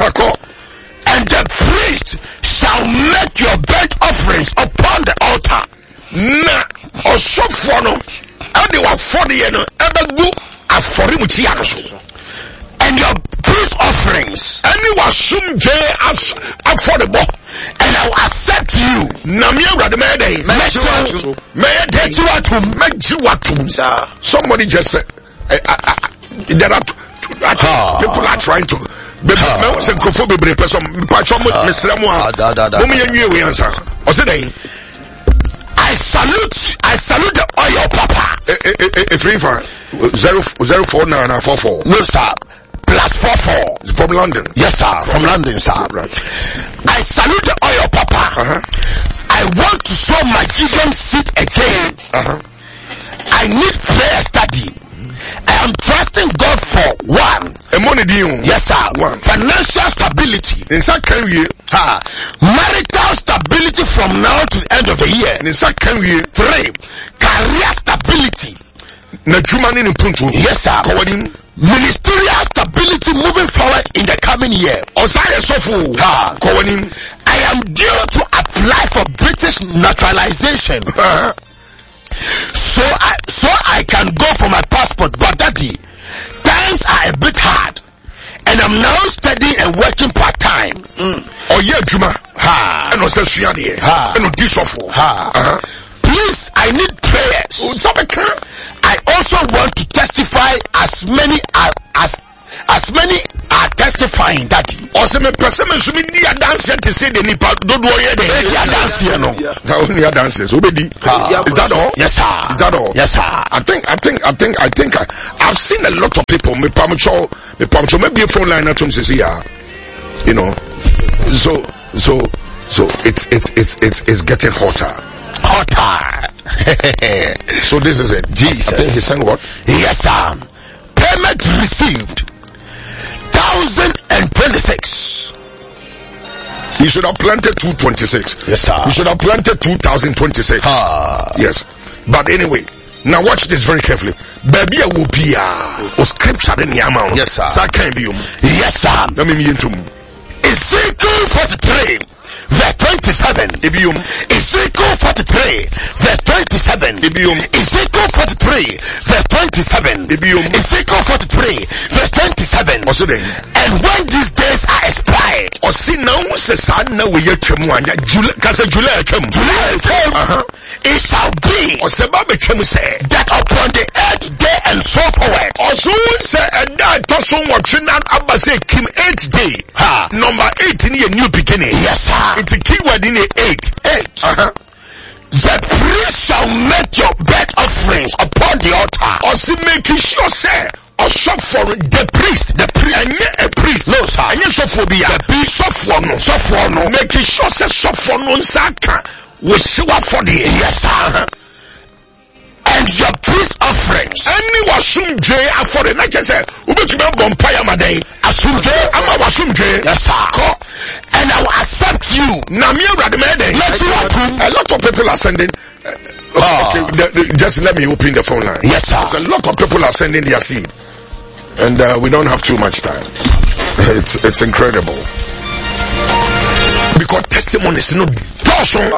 And the priest shall make your burnt offerings upon the altar. Na osofono ade wa fode no ebegu afori mu chia no so. And your peace offerings, any wasumje affordable, and I will accept you. Na me awrade me dey somebody just said there are people are trying to I salute the oil papa. If 04944. No sir. +44 from London. Yes sir, from London sir. Right. I salute the oil papa. I want to sow my children seed again. I need prayer study. I am trusting God for one. Yes sir. One. Financial stability. Marital stability from now to the end of the year. 3. Career stability. Yes sir. Ministerial stability moving forward in the coming year. I am due to apply for British naturalization. So I can go for my passport, but daddy, times are a bit hard. And I'm now studying and working part-time. Please, I need prayers. I also want to testify as many are testifying that also me person me sumi di dance to say the nipa do ye dey dance here no na only dances obedi. Is that all? Yes sir. Is that all? Yes sir. I think I've seen a lot of people me pamcho maybe a phone line at home says yeah, you know, so it's getting hotter. So this is it. Jesus. I think he sang what? Yes sir. Payment received 1,026. You should have planted 226. Yes sir. You should have planted 2026. Yes. But anyway, now watch this very carefully. Baby will be scripture in the amount. Yes sir. Yes sir. Let me into Ezekiel 43 verse 27. Ezekiel 43 verse 27. Ezekiel 43 verse 27. Ezekiel 43 verse 27. And when these days are expired, it shall be that upon the 8th day and so forward, number 8 in a new beginning. Yes sir. It's a keyword in the 8. The priest shall make your burnt offerings upon the altar. Also making sure say shop for the priest and a priest. No sir. And you shop for the bishop for no. Making sure say shop for no saka we show for the yes sir. And your peace offerings. Any wasumje for the night say ubetuma bonfire maday. Asumje ama wasumje. Yes sir. And I will accept you. Na me awrade me dey. A lot of people are sending okay, just let me open the phone line. Yes sir. A lot of people are sending their seed. And we don't have too much time. It's incredible. Because testimonies,